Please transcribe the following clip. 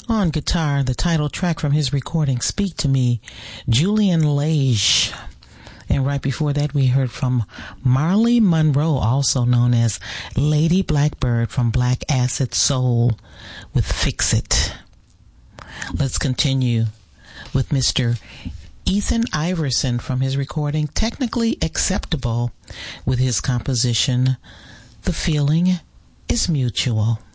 On guitar, the title track from his recording, Speak to Me, Julian Lage. And right before that, we heard from Marley Monroe, also known as Lady Blackbird from Black Acid Soul, with Fix It. Let's continue with Mr. Ethan Iverson from his recording, Technically Acceptable, with his composition, The Feeling is Mutual.